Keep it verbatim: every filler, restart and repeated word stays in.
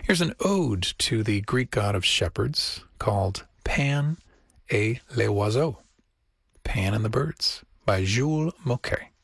Here's an ode to the Greek god of shepherds called Pan et les oiseaux, Pan and the Birds, by Jules Moquet.